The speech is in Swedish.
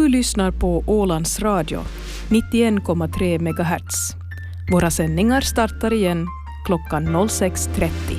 Du lyssnar på Ålands Radio, 91,3 MHz. Våra sändningar startar igen klockan 06.30.